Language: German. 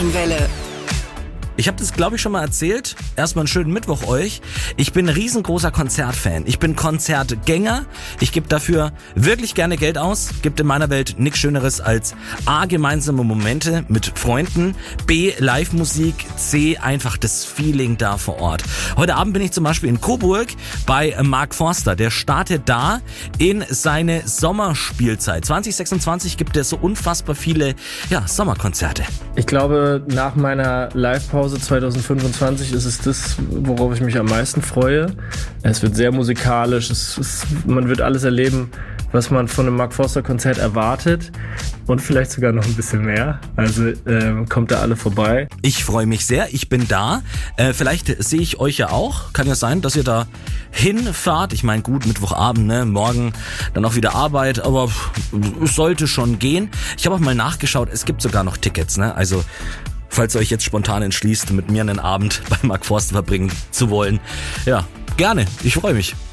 Welle. Ich habe das, glaube ich, schon mal erzählt. Erstmal einen schönen Mittwoch euch. Ich bin ein riesengroßer Konzertfan. Ich bin Konzertgänger. Ich gebe dafür wirklich gerne Geld aus. Gibt in meiner Welt nichts Schöneres als A, gemeinsame Momente mit Freunden, B, Live-Musik, C, einfach das Feeling da vor Ort. Heute Abend bin ich zum Beispiel in Coburg bei Mark Forster. Der startet da in seine Sommerspielzeit. 2026 gibt es so unfassbar viele Sommerkonzerte. Ich glaube, nach meiner Live-Pause 2025 ist es das, worauf ich mich am meisten freue. Es wird sehr musikalisch, man wird alles erleben, was man von einem Mark Forster Konzert erwartet und vielleicht sogar noch ein bisschen mehr. Also kommt da alle vorbei. Ich freue mich sehr, ich bin da. Vielleicht sehe ich euch ja auch. Kann ja sein, dass ihr da hinfahrt. Ich meine, gut, Mittwochabend, ne? Morgen dann auch wieder Arbeit, aber es sollte schon gehen. Ich habe auch mal nachgeschaut, es gibt sogar noch Tickets, ne? Also falls ihr euch jetzt spontan entschließt, mit mir einen Abend bei Mark Forster verbringen zu wollen, ja, gerne. Ich freue mich.